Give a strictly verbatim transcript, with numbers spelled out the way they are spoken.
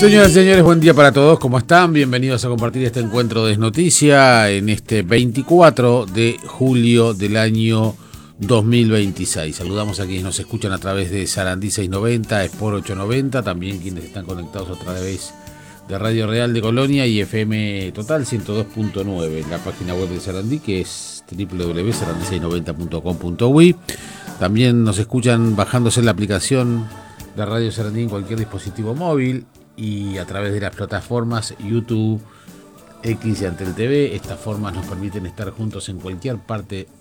Señoras y señores, buen día para todos. ¿Cómo están? Bienvenidos a compartir este encuentro de Desnoticia en este veinticuatro de julio del año dos mil veintiséis. Saludamos a quienes nos escuchan a través de Sarandí seiscientos noventa, Sport ochocientos noventa, también quienes están conectados a través de Radio Real de Colonia y F M Total ciento dos punto nueve en la página web de Sarandí, que es doble u doble u doble u punto sarandí seiscientos noventa punto com punto uy. También nos escuchan bajándose la aplicación de Radio Sarandí en cualquier dispositivo móvil y a través de las plataformas YouTube, X y Antel T V. Estas formas nos permiten estar juntos en cualquier parte